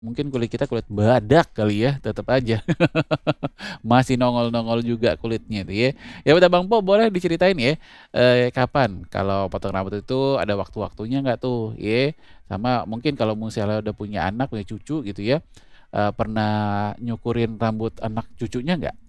Mungkin kulit kita kulit badak kali ya, tetep aja masih nongol-nongol juga kulitnya itu ya. Ya udah Bang Po boleh diceritain ya, kapan kalau potong rambut itu ada waktu-waktunya nggak tuh ya? Sama mungkin kalau misalnya udah punya anak, punya cucu gitu ya, pernah nyukurin rambut anak cucunya nggak?